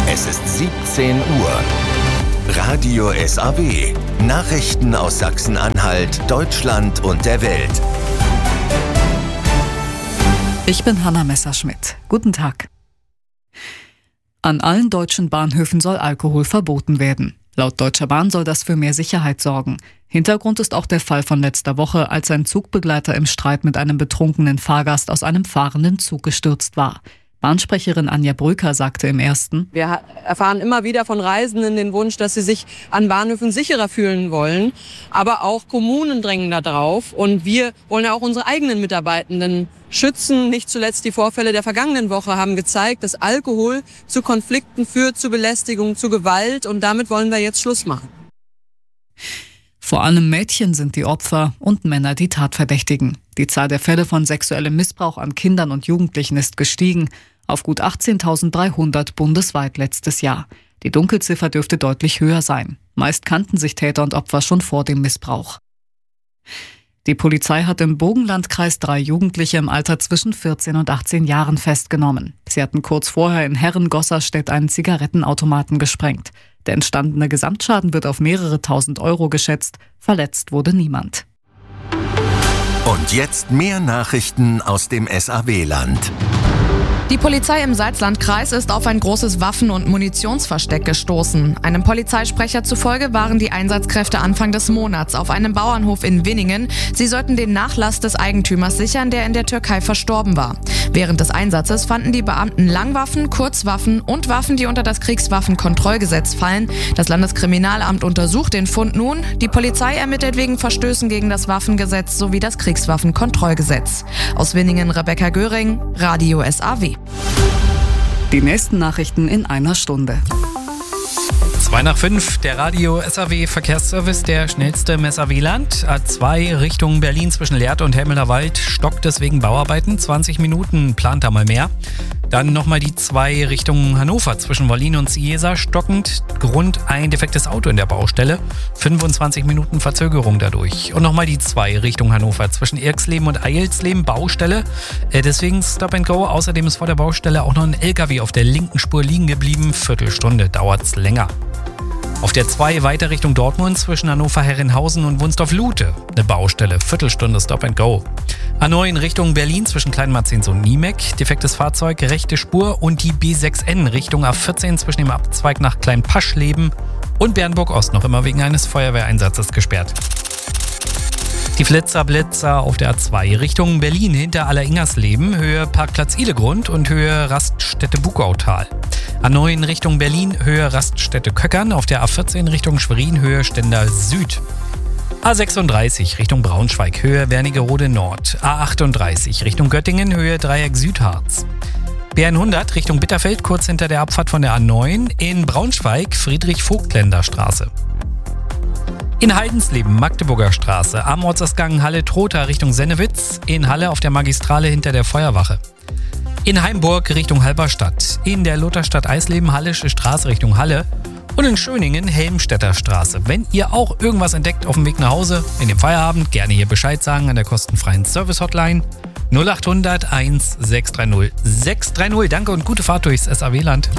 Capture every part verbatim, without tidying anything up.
Es ist siebzehn Uhr. Radio S A W. Nachrichten aus Sachsen-Anhalt, Deutschland und der Welt. Ich bin Hanna Messerschmidt. Guten Tag. An allen deutschen Bahnhöfen soll Alkohol verboten werden. Laut Deutscher Bahn soll das für mehr Sicherheit sorgen. Hintergrund ist auch der Fall von letzter Woche, als ein Zugbegleiter im Streit mit einem betrunkenen Fahrgast aus einem fahrenden Zug gestürzt war. Bahnsprecherin Anja Brücker sagte im Ersten: Wir erfahren immer wieder von Reisenden den Wunsch, dass sie sich an Bahnhöfen sicherer fühlen wollen. Aber auch Kommunen drängen da drauf. Und wir wollen ja auch unsere eigenen Mitarbeitenden schützen. Nicht zuletzt die Vorfälle der vergangenen Woche haben gezeigt, dass Alkohol zu Konflikten führt, zu Belästigung, zu Gewalt. Und damit wollen wir jetzt Schluss machen. Vor allem Mädchen sind die Opfer und Männer die Tatverdächtigen. Die Zahl der Fälle von sexuellem Missbrauch an Kindern und Jugendlichen ist gestiegen auf gut achtzehntausenddreihundert bundesweit letztes Jahr. Die Dunkelziffer dürfte deutlich höher sein. Meist kannten sich Täter und Opfer schon vor dem Missbrauch. Die Polizei hat im Burgenlandkreis drei Jugendliche im Alter zwischen vierzehn und achtzehn Jahren festgenommen. Sie hatten kurz vorher in Herren-Gosserstedt einen Zigarettenautomaten gesprengt. Der entstandene Gesamtschaden wird auf mehrere tausend Euro geschätzt. Verletzt wurde niemand. Und jetzt mehr Nachrichten aus dem S A W-Land. Die Polizei im Salzlandkreis ist auf ein großes Waffen- und Munitionsversteck gestoßen. Einem Polizeisprecher zufolge waren die Einsatzkräfte Anfang des Monats auf einem Bauernhof in Winningen. Sie sollten den Nachlass des Eigentümers sichern, der in der Türkei verstorben war. Während des Einsatzes fanden die Beamten Langwaffen, Kurzwaffen und Waffen, die unter das Kriegswaffenkontrollgesetz fallen. Das Landeskriminalamt untersucht den Fund nun. Die Polizei ermittelt wegen Verstößen gegen das Waffengesetz sowie das Kriegswaffenkontrollgesetz. Aus Winningen Rebecca Göring, Radio S A W. Die nächsten Nachrichten in einer Stunde. zwei nach fünf, der Radio S A W Verkehrsservice, der schnellste im S A W-Land. A zwei Richtung Berlin zwischen Lehrte und Helmelder Wald stockt es wegen Bauarbeiten. zwanzig Minuten, plant da mal mehr. Dann nochmal die zwei Richtung Hannover zwischen Wollin und Ciesa stockend. Grund ein defektes Auto in der Baustelle. fünfundzwanzig Minuten Verzögerung dadurch. Und nochmal die zwei Richtung Hannover zwischen Irxleben und Eilsleben Baustelle. Äh, deswegen Stop and Go. Außerdem ist vor der Baustelle auch noch ein L K W auf der linken Spur liegen geblieben. Viertelstunde dauert's länger. Auf der zwei weiter Richtung Dortmund zwischen Hannover-Herrenhausen und Wunsdorf-Lute. Eine Baustelle, Viertelstunde Stop and Go. A neun Richtung Berlin zwischen Kleinmarzens und Niemek. Defektes Fahrzeug, rechte Spur. Und die B sechs N Richtung A vierzehn zwischen dem Abzweig nach Kleinpaschleben und Bernburg-Ost noch immer wegen eines Feuerwehreinsatzes gesperrt. Die Flitzer-Blitzer auf der A zwei Richtung Berlin hinter Alleringersleben, Höhe Parkplatz Idegrund und Höhe Raststätte Bukautal. A neun Richtung Berlin, Höhe Raststätte Köckern, auf der A vierzehn Richtung Schwerin, Höhe Stendal Süd. A sechsunddreißig Richtung Braunschweig, Höhe Wernigerode Nord. A achtunddreißig Richtung Göttingen, Höhe Dreieck Südharz. B hundert Richtung Bitterfeld, kurz hinter der Abfahrt von der A neun. In Braunschweig, Friedrich-Vogtländer Straße. In Heidensleben, Magdeburger Straße, am Ortsausgang Halle-Trotha Richtung Sennewitz, in Halle auf der Magistrale hinter der Feuerwache. In Heimburg Richtung Halberstadt, in der Lutherstadt Eisleben Hallische Straße Richtung Halle und in Schöningen Helmstedter Straße. Wenn ihr auch irgendwas entdeckt auf dem Weg nach Hause, in dem Feierabend, gerne hier Bescheid sagen an der kostenfreien Service-Hotline null achthundert eins sechs drei null sechs drei null. Danke und gute Fahrt durchs S A W-Land.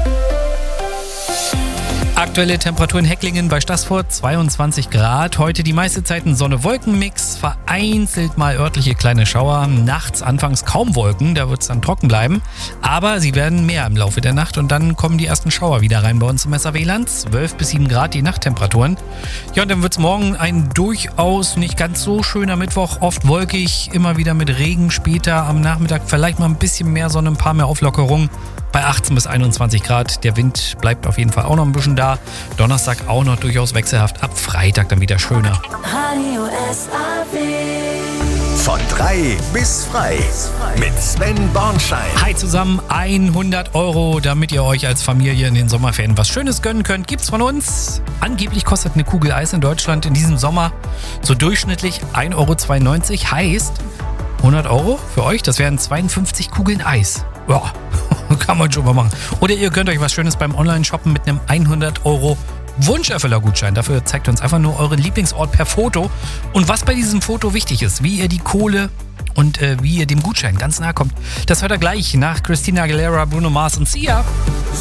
Aktuelle Temperatur in Hecklingen bei Staßfurt zweiundzwanzig Grad. Heute die meiste Zeit ein Sonne-Wolken-Mix. Vereinzelt mal örtliche kleine Schauer. Nachts anfangs kaum Wolken, da wird es dann trocken bleiben. Aber sie werden mehr im Laufe der Nacht und dann kommen die ersten Schauer wieder rein bei uns im S A W-Land. zwölf bis sieben Grad die Nachttemperaturen. Ja, und dann wird es morgen ein durchaus nicht ganz so schöner Mittwoch. Oft wolkig, immer wieder mit Regen. Später am Nachmittag vielleicht mal ein bisschen mehr Sonne, ein paar mehr Auflockerungen. Bei achtzehn bis einundzwanzig Grad. Der Wind bleibt auf jeden Fall auch noch ein bisschen da. Donnerstag auch noch durchaus wechselhaft. Ab Freitag dann wieder schöner. Radio S A W. Von drei bis frei. Mit Sven Bornschein. Hi zusammen, hundert Euro, damit ihr euch als Familie in den Sommerferien was Schönes gönnen könnt, gibt's von uns. Angeblich kostet eine Kugel Eis in Deutschland in diesem Sommer so durchschnittlich ein Euro zweiundneunzig. Heißt hundert Euro für euch, das wären zweiundfünfzig Kugeln Eis. Ja, kann man schon mal machen. Oder ihr könnt euch was Schönes beim Online-Shoppen mit einem hundert Euro Wunscherfüller-Gutschein. Dafür zeigt ihr uns einfach nur euren Lieblingsort per Foto. Und was bei diesem Foto wichtig ist, wie ihr die Kohle und äh, wie ihr dem Gutschein ganz nahe kommt, das hört ihr gleich nach Christina Aguilera, Bruno Mars und Sia.